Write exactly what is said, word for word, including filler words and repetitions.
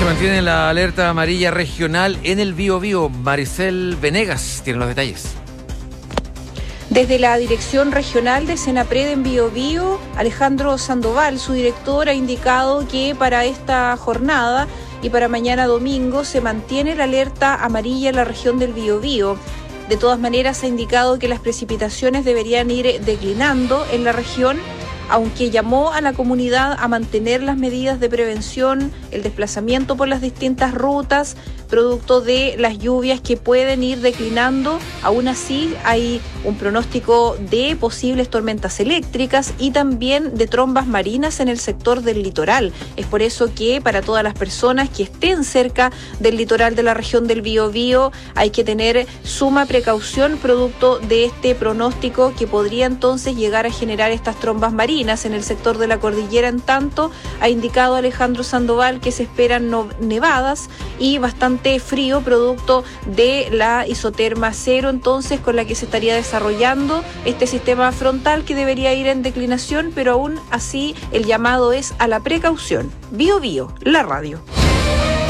Se mantiene la alerta amarilla regional en el Biobío. Maricel Venegas tiene los detalles. Desde la Dirección Regional de Senapred en Biobío, Alejandro Sandoval, su director, ha indicado que para esta jornada y para mañana domingo se mantiene la alerta amarilla en la región del Biobío. De todas maneras, ha indicado que las precipitaciones deberían ir declinando en la región, aunque llamó a la comunidad a mantener las medidas de prevención, el desplazamiento por las distintas rutas, producto de las lluvias que pueden ir declinando. Aún así, hay un pronóstico de posibles tormentas eléctricas y también de trombas marinas en el sector del litoral. Es por eso que para todas las personas que estén cerca del litoral de la región del Biobío hay que tener suma precaución producto de este pronóstico que podría entonces llegar a generar estas trombas marinas en el sector de la cordillera. En tanto, ha indicado Alejandro Sandoval que se esperan no- nevadas y bastante frío producto de la isoterma cero, entonces con la que se estaría desarrollando este sistema frontal que debería ir en declinación, pero aún así el llamado es a la precaución. Biobío, la radio.